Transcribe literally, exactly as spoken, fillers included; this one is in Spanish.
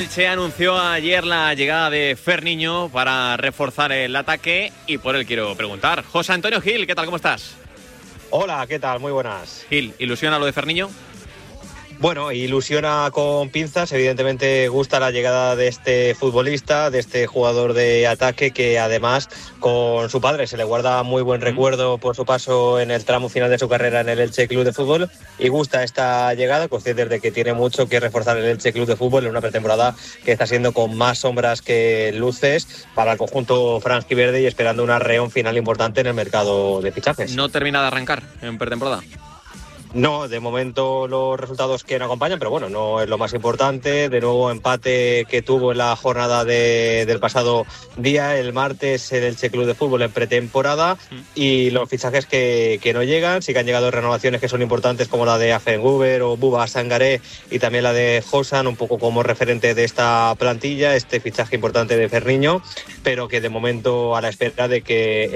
Elche anunció ayer la llegada de Ferniño para reforzar el ataque y por él quiero preguntar. José Antonio Gil, ¿qué tal? ¿Cómo estás? Hola, ¿qué tal? Muy buenas. Gil, ¿ilusiona lo de Ferniño? Bueno, ilusiona con pinzas, evidentemente gusta la llegada de este futbolista, de este jugador de ataque que además con su padre se le guarda muy buen recuerdo por su paso en el tramo final de su carrera en el Elche Club de Fútbol y gusta esta llegada, conscientes de que tiene mucho que reforzar el Elche Club de Fútbol en una pretemporada que está siendo con más sombras que luces para el conjunto franjiverde y esperando una reón final importante en el mercado de fichajes. ¿No termina de arrancar en pretemporada? No, de momento los resultados que no acompañan, pero bueno, no es lo más importante. De nuevo empate que tuvo en la jornada de, del pasado día, el martes, el Elche Club de Fútbol en pretemporada y los fichajes que, que no llegan. Sí que han llegado renovaciones que son importantes como la de Affenhuber o Buba Sangaré y también la de Josan, un poco como referente de esta plantilla, este fichaje importante de Ferniño, pero que de momento a la espera de que